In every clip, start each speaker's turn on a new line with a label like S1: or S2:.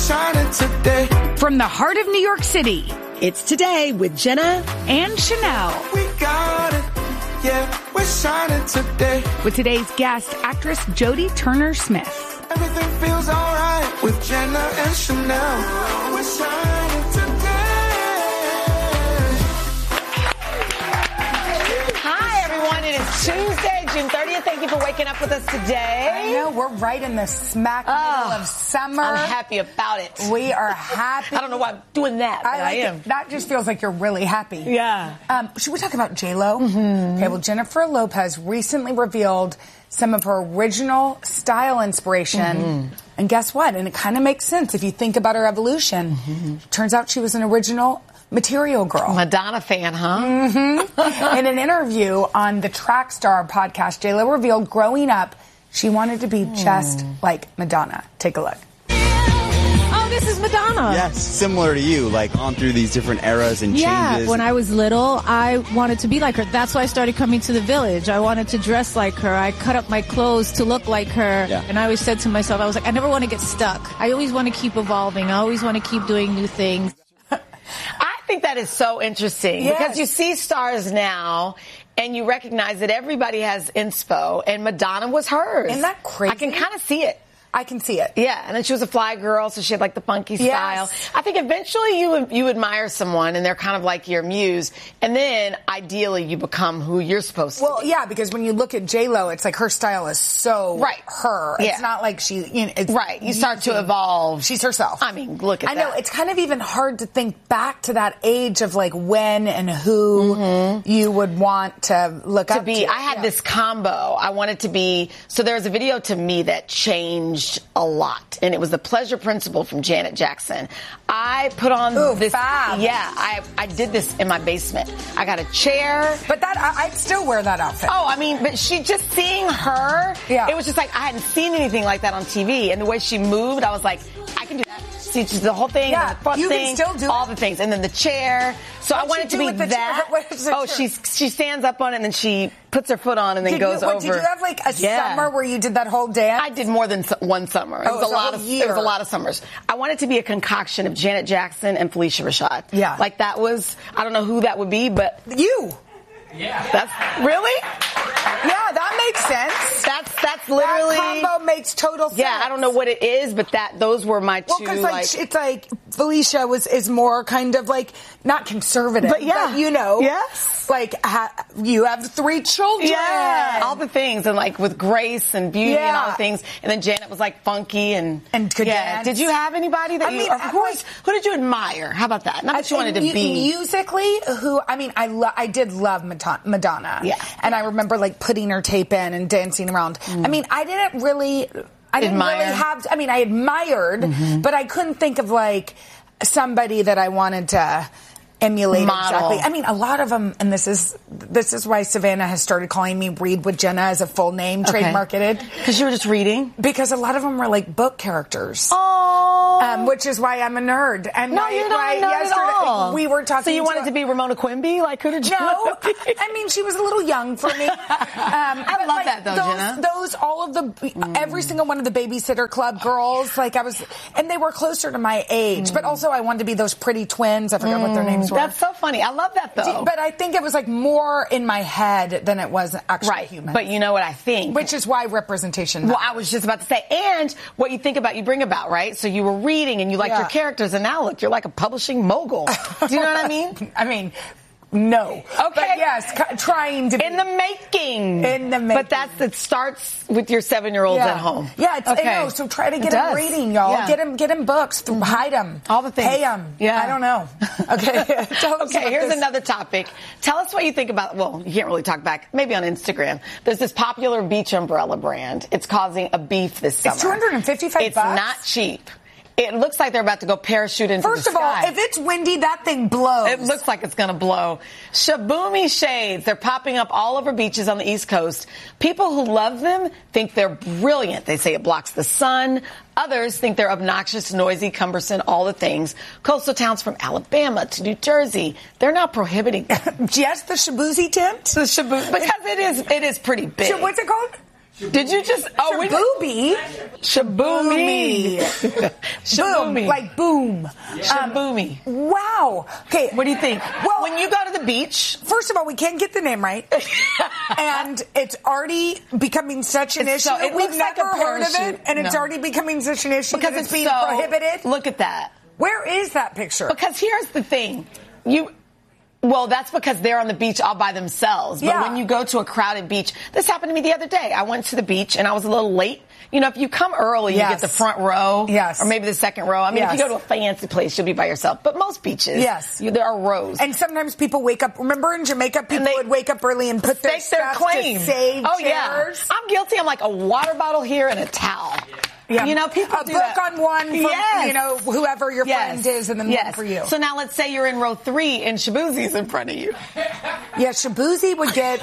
S1: shining today.
S2: From the heart of New York City,
S3: it's Today with Jenna
S2: and Chanel.
S1: We got it. Yeah, we're shining today.
S2: With today's guest, actress Jodie Turner-Smith.
S1: Everything feels alright with Jenna and Chanel. We're shining today.
S4: Hi, everyone. It is Tuesday, June 30th. Thank you for waking up with us today.
S5: I know. We're right in the smack middle of summer.
S4: I'm happy about it.
S5: We are happy.
S4: I don't know why I'm doing that, but I am.
S5: That just feels like you're really happy.
S4: Yeah.
S5: Should we talk about J-Lo? Mm-hmm. Okay, well, Jennifer Lopez recently revealed some of her original style inspiration. Mm-hmm. And guess what? And it kind of makes sense if you think about her evolution. Mm-hmm. Turns out she was an original Material Girl.
S4: Madonna fan, huh?
S5: Mm-hmm. In an interview on the Trackstar podcast, J-Lo revealed growing up, she wanted to be just like Madonna. Take a look.
S6: Oh, this is Madonna.
S7: Yes, similar to you, like on through these different eras and changes.
S6: Yeah, when I was little, I wanted to be like her. That's why I started coming to the Village. I wanted to dress like her. I cut up my clothes to look like her. Yeah. And I always said to myself, I was like, I never want to get stuck. I always want to keep evolving. I always want to keep doing new things.
S4: I think that is so interesting because you see stars now and you recognize that everybody has inspo, and Madonna was hers.
S5: Isn't that crazy?
S4: I can kind of see it.
S5: I can see it.
S4: Yeah, and then she was a fly girl, so she had like the funky style. I think eventually you admire someone, and they're kind of like your muse, and then ideally you become who you're supposed to be.
S5: Well, yeah, because when you look at J-Lo, it's like her style is so her.
S4: Yeah.
S5: It's not like she, it's
S4: right. You start to evolve.
S5: She's herself.
S4: I mean, look at that.
S5: I know, it's kind of even hard to think back to that age of like when and who you would want to look up to.
S4: I had this combo. I wanted to be, so there was a video to me that changed a lot, and it was the Pleasure Principle from Janet Jackson. I put on this.
S5: Fab.
S4: Yeah, I did this in my basement. I got a chair.
S5: But that I'd still wear that outfit.
S4: Oh, I mean, but just seeing her, it was just like I hadn't seen anything like that on TV, and the way she moved, I was like, I can do that. See, just the whole thing, the front
S5: you
S4: thing,
S5: can still do
S4: all the things, and then the chair. So I wanted to be that. She stands up on it and then she puts her foot on and then goes over.
S5: Did you have like a summer where you did that whole dance?
S4: I did more than one summer. It was a lot of years. It was a lot of summers. I wanted to be a concoction of Janet Jackson and Felicia Rashad.
S5: Yeah,
S4: like that was. I don't know who that would be, but
S5: you.
S4: Yeah, that's really.
S5: Yeah, that makes sense.
S4: That's literally
S5: that combo makes total sense.
S4: Yeah, I don't know what it is, but those were my two.
S5: Well, because it's like Felicia is more kind of like not conservative, but you know, like you have 3 children,
S4: all the things, and like with grace and beauty and all the things, and then Janet was like funky and
S5: could dance.
S4: Did you have anybody that who did you admire? How about that? Not that you wanted to be
S5: musically. I did love Madonna. Yeah, and I remember like putting her tape in and dancing around. I mean, I didn't really have. I mean, I admired, but I couldn't think of like somebody that I wanted to emulate exactly. I mean, a lot of them, and this is why Savannah has started calling me Read with Jenna as a full name, trademarketed.
S4: Because you were just reading?
S5: Because a lot of them were like book characters.
S4: Oh.
S5: Which is why I'm a nerd. And
S4: no, you're not a nerd at all.
S5: We were talking.
S4: So you wanted to be Ramona Quimby? Like, who did you
S5: want to be? I mean, she was a little young for me.
S4: I love that though, Jenna.
S5: Every single one of the Babysitter Club girls, like and they were closer to my age, but also I wanted to be those pretty twins. I forget what their names were.
S4: That's so funny. I love that though.
S5: But I think it was like more in my head than it was actually human.
S4: But you know what I think?
S5: Which is why representation matters.
S4: Well, I was just about to say, and what you think about, you bring about, right? So you were reading and you liked your characters, and now look, you're like a publishing mogul. Do you know what I mean?
S5: I mean, no.
S4: Okay.
S5: But yes, trying to be.
S4: In the making.
S5: But
S4: it starts with your 7-year-olds at home.
S5: Yeah, okay. So try to get him reading, y'all. Yeah. Get him books. Hide them.
S4: All the things.
S5: Pay them.
S4: Yeah.
S5: I don't know. Okay.
S4: Okay, here's another topic. Tell us what you think about, well, you can't really talk back, maybe on Instagram. There's this popular beach umbrella brand. It's causing a beef this summer.
S5: It's $255.
S4: It's not cheap. It looks like they're about to go parachute into the sky.
S5: First of all, if it's windy, that thing blows.
S4: It looks like it's going to blow. Shaboomy shades. They're popping up all over beaches on the East Coast. People who love them think they're brilliant. They say it blocks the sun. Others think they're obnoxious, noisy, cumbersome, all the things. Coastal towns from Alabama to New Jersey, they're not prohibiting them.
S5: Yes, the Shaboozy tint?
S4: The Shaboozy, because it is pretty big.
S5: So what's it called?
S4: Did you just...
S5: Shaboomy.
S4: Shaboomy.
S5: Boom. Like boom.
S4: Shaboomy.
S5: Wow. Okay.
S4: What do you think?
S5: Well,
S4: when you go to the beach...
S5: First of all, we can't get the name right. And it's already becoming such an issue. We've never heard of it, and it's already becoming such an issue because it's being prohibited.
S4: Look at that.
S5: Where is that picture?
S4: Because here's the thing. Well, that's because they're on the beach all by themselves. But when you go to a crowded beach, this happened to me the other day. I went to the beach and I was a little late. You know, if you come early, you get the front row. Or maybe the second row. I mean, if you go to a fancy place, you'll be by yourself. But most beaches, there are rows.
S5: And sometimes people wake up. Remember in Jamaica, people would wake up early and put their stuff to save chairs?
S4: Yeah. I'm guilty. I'm like a water bottle here and a towel.
S5: Yeah.
S4: You know, people do that.
S5: A book on one from, you know, whoever your friend is, and then one for you.
S4: So now let's say you're in row 3 and Shaboozy's in front of you.
S5: Yeah, Shaboozy would get...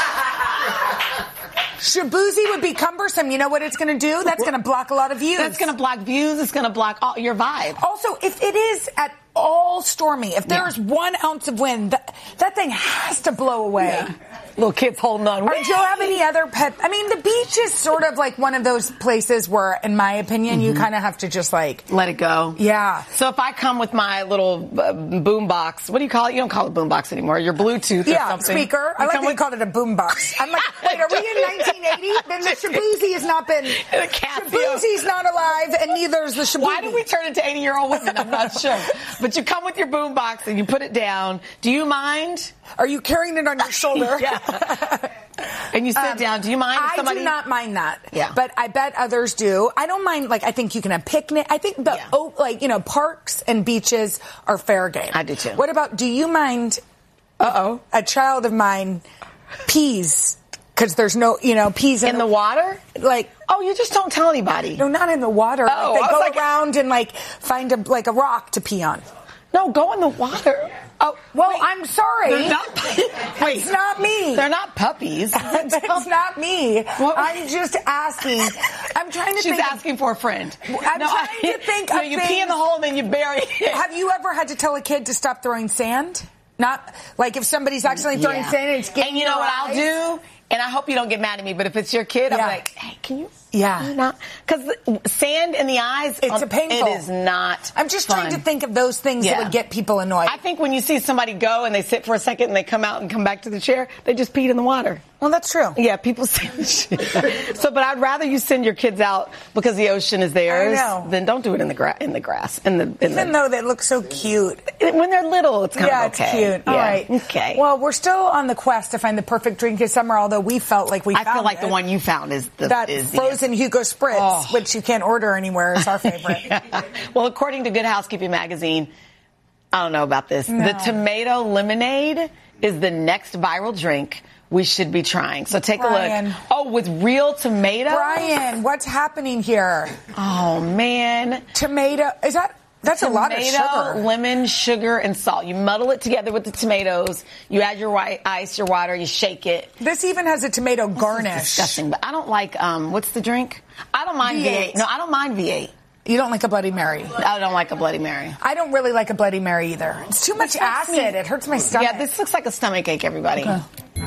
S5: Shaboozy would be cumbersome. You know what it's going to do? That's going to block a lot of views.
S4: That's going to block views. It's going to block your vibe.
S5: Also, if it is at all stormy, if there's 1 ounce of wind, that thing has to blow away.
S4: Yeah. Little kids holding on.
S5: Do you have any other pet? I mean, the beach is sort of like one of those places where, in my opinion, you kind of have to just like...
S4: let it go.
S5: Yeah.
S4: So if I come with my little boom box, what do you call it? You don't call it boom box anymore. Your Bluetooth or something.
S5: Speaker. I like that you called it a boom box. I'm like, wait, are we in 1980? Then the Shaboozy has not been... Shaboozy's not alive, and neither is the Shaboozy.
S4: Why did we turn into 80-year-old women? I'm not sure. But you come with your boom box and you put it down. Do you mind?
S5: Are you carrying it on your shoulder?
S4: Yeah. And you sit down. Do you mind?
S5: I do not mind that.
S4: Yeah.
S5: But I bet others do. I don't mind, like, I think you can have picnic. I think parks and beaches are fair game.
S4: I do too.
S5: What about, do you mind a child of mine pees? Because there's no, pees
S4: in the water?
S5: Like,
S4: you just don't tell anybody.
S5: No, not in the water.
S4: Oh,
S5: like, they go around and, like, find a rock to pee on.
S4: No, go in the water.
S5: Oh, well, wait, I'm sorry.
S4: They're not, wait,
S5: it's not me.
S4: They're not puppies.
S5: It's not me. What? I'm just asking. I'm trying to think.
S4: She's asking for a friend.
S5: I'm trying to think of
S4: you pee in the hole and then you bury it.
S5: Have you ever had to tell a kid to stop throwing sand? Not, like, if somebody's accidentally throwing sand and it's getting
S4: And you know what I'll do? And I hope you don't get mad at me, but if it's your kid, I'm like, hey, can you?
S5: Yeah.
S4: Because sand in the eyes,
S5: it's a painful.
S4: It is not
S5: I'm just
S4: fun.
S5: trying to think of those things that would get people annoyed.
S4: I think when you see somebody go and they sit for a second and they come out and come back to the chair, they just peed in the water.
S5: Well, that's true.
S4: Yeah, people say this shit. But I'd rather you send your kids out because the ocean is theirs than don't do it in the grass. Even
S5: though they look so cute.
S4: When they're little, it's kind of okay.
S5: It's cute. All right.
S4: Okay.
S5: Well, we're still on the quest to find the perfect drink this summer, although we felt like we found it.
S4: I feel like the one you found is
S5: frozen Hugo Spritz, which you can't order anywhere. It's our favorite.
S4: Well, according to Good Housekeeping magazine, I don't know about this. No. The tomato lemonade is the next viral drink we should be trying. So take a look. Oh, with real tomato?
S5: Brian, what's happening here?
S4: Oh, man.
S5: Tomato. That's a lot of sugar.
S4: Tomato, lemon, sugar, and salt. You muddle it together with the tomatoes. You add your ice, your water. You shake it.
S5: This even has a tomato garnish.
S4: Disgusting. But I don't like, what's the drink? I don't mind V8. No, I don't mind V8.
S5: You don't like a Bloody Mary?
S4: I don't like a Bloody Mary.
S5: I don't really like a Bloody Mary either. It's too much acid. It hurts my stomach.
S4: Yeah, this looks like a stomach ache, everybody.
S5: Okay.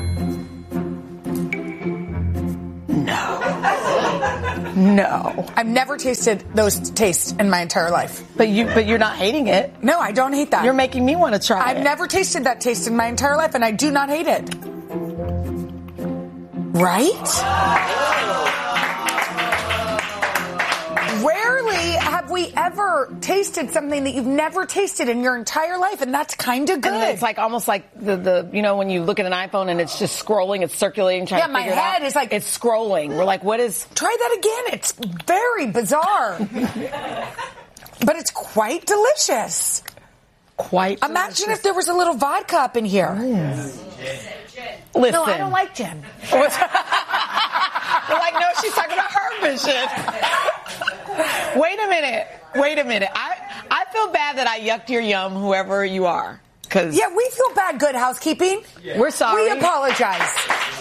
S5: No. I've never tasted those tastes in my entire life.
S4: But you're not hating it.
S5: No, I don't hate that.
S4: You're making me want to try it.
S5: I've never tasted that taste in my entire life, and I do not hate it. Right? Rarely have we ever tasted something that you've never tasted in your entire life, and that's kind of good.
S4: And it's like almost like the when you look at an iPhone and it's just scrolling, it's circulating, trying to figure it out.
S5: my head is like...
S4: It's scrolling. We're like, what is...
S5: Try that again. It's very bizarre. But it's quite delicious. Imagine if there was a little vodka up in here.
S4: Listen.
S5: No, I don't like gin.
S4: We're like, no, she's talking about her vision. Wait a minute. I feel bad that I yucked your yum, whoever you are.
S5: Yeah, we feel bad, Good Housekeeping.
S4: Yeah. We're sorry.
S5: We apologize.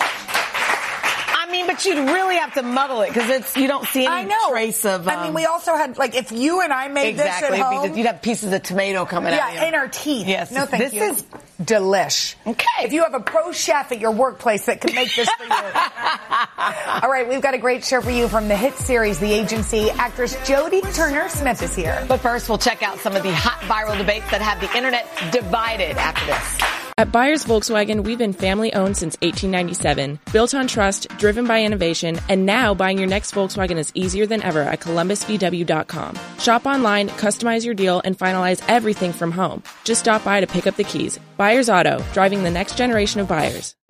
S4: I mean, but you'd really have to muddle it because you don't see any trace of...
S5: I mean, we also had, like, if you and I made this at home...
S4: You'd have pieces of tomato coming out.
S5: Yeah, in our teeth.
S4: Yes.
S5: No, thank you. delish.
S4: Okay.
S5: If you have a pro chef at your workplace that can make this for you. All right, we've got a great show for you from the hit series, The Agency. Actress Jodie Turner-Smith is here.
S4: But first, we'll check out some of the hot viral debates that have the internet divided after this.
S8: At Byers Volkswagen, we've been family-owned since 1897, built on trust, driven by innovation, and now buying your next Volkswagen is easier than ever at ColumbusVW.com. Shop online, customize your deal, and finalize everything from home. Just stop by to pick up the keys. Byers Auto, driving the next generation of buyers.